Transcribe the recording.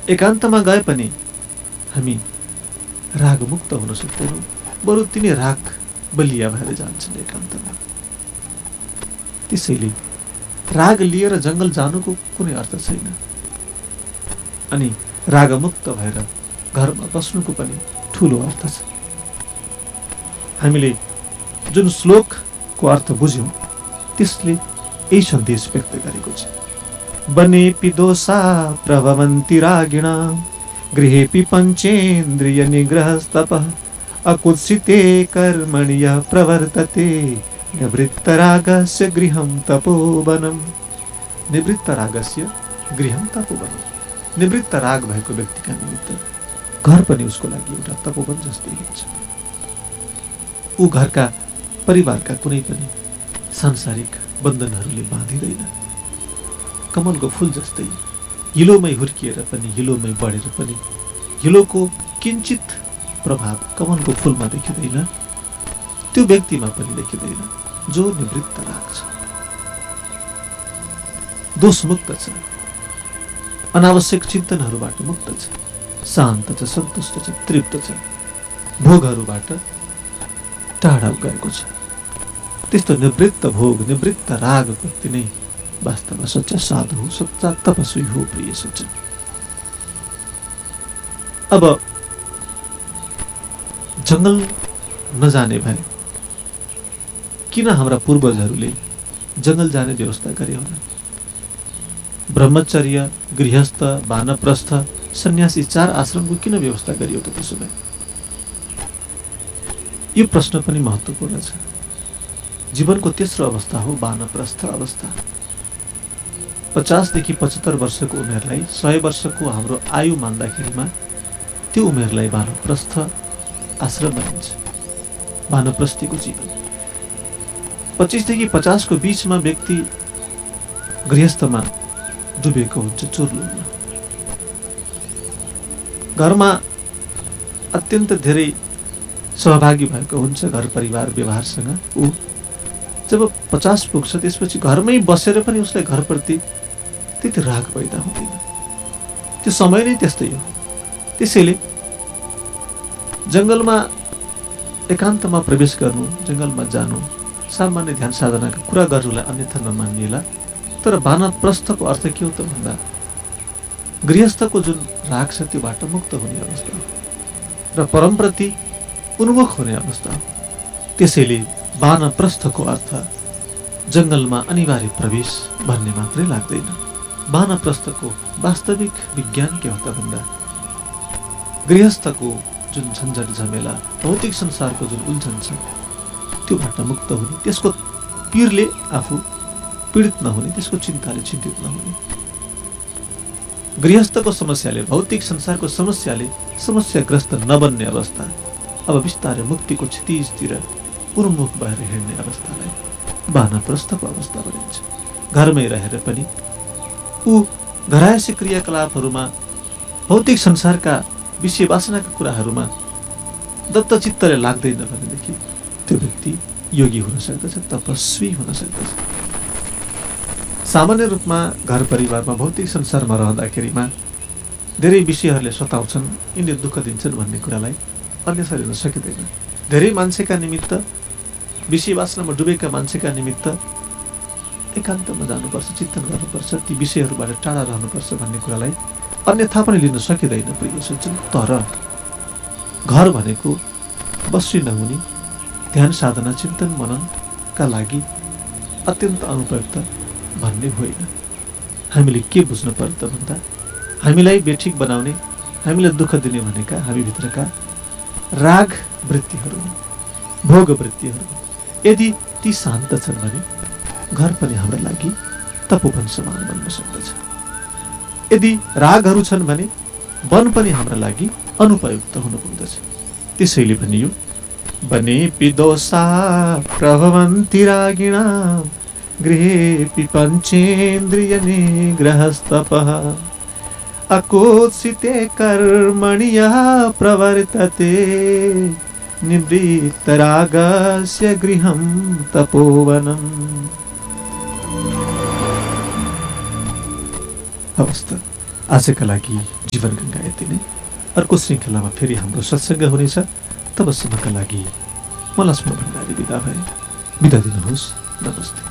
एकान्तमा गए पनि हामी रागमुक्त हुन सक्दैनौँ, बरु तिनी राग बलिया भएर जान्छन् एकान्तमा। त्यसैले राग लिएर जङ्गल जानुको कुनै अर्थ छैन, अनि रागमुक्त भएर घरमा बस्नुको पनि ठुलो अर्थ छ। हामीले जुन श्लोकको अर्थ बुझ्यौँ त्यसले यही सन्देश व्यक्त गरेको छ। बनेपि दोषा प्रभवन्ति रागिणा गृहेपि पञ्चेन्द्रिय निग्रहस्तपः अकुत्सिते कर्मणि यः प्रवर्तते निवृत्तरागस्य गृहं तपोवनम्। निवृत्तरागस्य गृहं तपोवनम्। निवृत्त राग भएको व्यक्तिका निमित्त घर पनि उसको लागि एउटा तपोवन जस्तै हुन्छ। ऊ घरका परिवारका कुनै पनि सांसारिक बन्धनहरूले बाँधिँदैन। कमलको फूल जस्तै हिलोमै हुर्किएर पनि, हिलोमै बढेर पनि हिलोको किञ्चित प्रभाव कमलको फूलमा देखिँदैन, त्यो व्यक्तिमा पनि देखिँदैन जो निवृत्त राग छ, दोषमुक्त छ, अनावश्यक चिन्तनहरूबाट मुक्त छ, शान्त छ, सन्तुष्ट छ, तृप्त छ, भोगहरूबाट टाढा गएको छ। त्यस्तो निवृत्त भोग, निवृत्त राग व्यक्ति नै वास्तवमा सच्चा साधु हो, सच्चा तपस्वी हो। प्रिय सज्जन, अब जंगल नजाने भए किन हाम्रा पूर्वजहरूले जंगल जाने व्यवस्था गरे होला? ब्रह्मचर्य, गृहस्थ, वानप्रस्थ, सन्यासी 4 आश्रमको किन व्यवस्था गरियो त त्यसो भए? यो प्रश्न पनि महत्त्वपूर्ण छ। जीवनको तेस्रो अवस्था हो वानप्रस्थ अवस्था। 50 देखि 75 वर्षको उमेरलाई 100 वर्षको हाम्रो आयु मान्दाखेरिमा त्यो उमेरलाई वानप्रस्थ आश्रम भनिन्छ, वानप्रस्थीको जीवन। 25 देखि 50 को बीचमा व्यक्ति गृहस्थमा डुबेको हुन्छ, चुर्लुमा। घरमा अत्यन्त धेरै सहभागी भएको हुन्छ घर परिवार व्यवहारसँग। ऊ जब 50 पुग्छ त्यसपछि घरमै बसेर पनि उसलाई घरप्रति त्यति राग पैदा हुँदैन। त्यो समय नै त्यस्तै हो। त्यसैले जङ्गलमा एकान्तमा प्रवेश गर्नु, जङ्गलमा जानु, सामान्य ध्यान साधनाका कुरा गर्नुलाई अन्यथा नमानिएला। तर वानप्रस्थको अर्थ के हो त भन्दा गृहस्थको जुन राग छ त्योबाट मुक्त हुने अवस्था हो र परमप्रति उन्मुख हुने अवस्था हो। त्यसैले वानप्रस्थको अर्थ जङ्गलमा अनिवार्य प्रवेश भन्ने मात्रै लाग्दैन। वानप्रस्थको वास्तविक विज्ञान के हो त भन्दा गृहस्थको जुन झन्झट झमेला, भौतिक संसारको जुन उल्झन छ त्योबाट मुक्त हुने, त्यसको पीरले आफू पीडित नहुने, त्यसको चिन्ताले चिन्तित नहुने। गृहस्थको समस्याले, भौतिक संसारको समस्याले समस्याग्रस्त नबन्ने अवस्था, अब बिस्तारै मुक्तिको क्षितिजतिर उन्मुख भएर हिँड्ने अवस्थालाई वानप्रस्थको अवस्था भनिन्छ। घरमै रहेर पनि ऊ घरायसी क्रियाकलापहरूमा, भौतिक संसारका विषय वासनाका कुराहरूमा दत्तचित्तले लाग्दैन भनेदेखि त्यो व्यक्ति योगी हुन सक्दछ, तपस्वी हुन सक्दछ। सामान्य रूपमा घर परिवारमा भौतिक संसारमा रहँदाखेरिमा धेरै विषयहरूले सताउँछन्, यिनले दुःख दिन्छन् भन्ने कुरालाई अन्यथा लिन सकिँदैन। धेरै मान्छेका निमित्त, विषय वासनामा डुबेका मान्छेका निमित्त एकान्तमा जानुपर्छ, चिन्तन गर्नुपर्छ, ती विषयहरूबाट टाढा रहनुपर्छ भन्ने कुरालाई अन्यथा पनि लिन सकिँदैन प्रिय सज्जन। तर घर भनेको बस्सी नहुने, ध्यान साधना चिन्तन मननका लागि अत्यन्त अनुपयुक्त भन्ने होइन। हामीले के बुझ्नु पर्यो त भन्दा हामीलाई बेठिक बनाउने, हामीलाई दुःख दिने भनेका हामीभित्रका राग वृत्तिहरू, भोग वृत्तिहरू। यदि ती शान्त छन् भने घर पनि हाम्रो लागि तपोवन समान बन्न सक्दछ। यदि रागहरू छन् भने वन पनि हाम्रो लागि अनुपयुक्त हुन पुग्दछ। त्यसैले भनियो बनेपि दोषा प्रभवन्ति रागिणा गृहेपि पञ्चेन्द्रिय निग्रहस्तपः अकुत्सिते कर्मणि यः प्रवर्तते निवृत्तरागस्य गृहं तपोवनम्। अवस्था आजका लागि जीवनगङ्गा यति नै। अर्को श्रृङ्खलामा फेरि हाम्रो सत्सङ्ग हुनेछ। तबसम्मका लागि म लक्ष्मण भण्डारी बिदा भए। बिदा दिनुहोस्। नमस्ते।